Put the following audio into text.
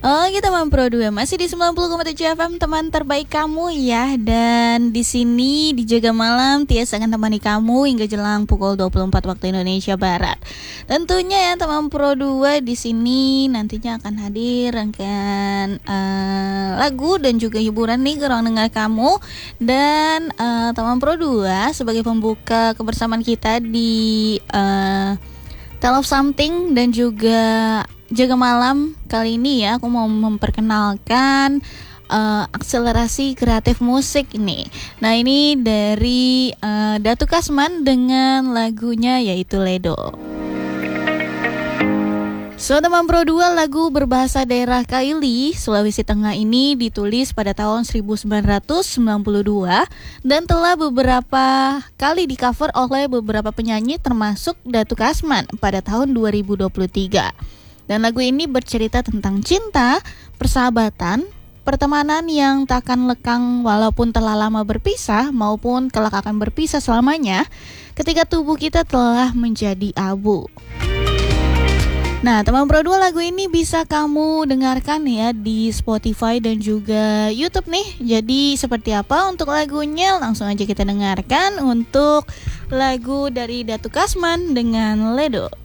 Oh, kita teman Pro 2 masih di 90,7 FM, teman terbaik kamu ya. Dan di sini di Jaga Malam Tias akan temani kamu hingga jelang pukul 24 waktu Indonesia Barat. Tentunya ya teman Pro 2 di sini nantinya akan hadir rangkaian lagu dan juga hiburan nih ke ruang dengar kamu. Dan teman Pro 2 sebagai pembuka kebersamaan kita di Tell of Something dan juga Jaga Malam kali ini ya, aku mau memperkenalkan akselerasi kreatif musik ini. Nah, ini dari Datu Kasman dengan lagunya yaitu Ledo. So, teman Pro 2, lagu berbahasa daerah Kaili, Sulawesi Tengah ini ditulis pada tahun 1992 dan telah beberapa kali di-cover oleh beberapa penyanyi termasuk Datu Kasman pada tahun 2023. Dan lagu ini bercerita tentang cinta, persahabatan, pertemanan yang takkan lekang walaupun telah lama berpisah maupun kelak akan berpisah selamanya ketika tubuh kita telah menjadi abu. Nah, teman Pro 2, lagu ini bisa kamu dengarkan ya di Spotify dan juga YouTube nih. Jadi seperti apa untuk lagunya? Langsung aja kita dengarkan untuk lagu dari Datu Kasman dengan Ledo.